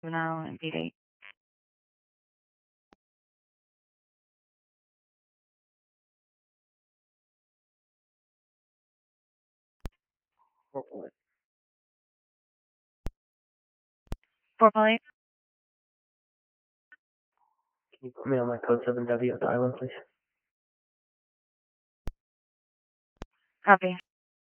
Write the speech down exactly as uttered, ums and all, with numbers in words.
now and be late. Formally, Can you put me on my code seven W at the island, please? copy.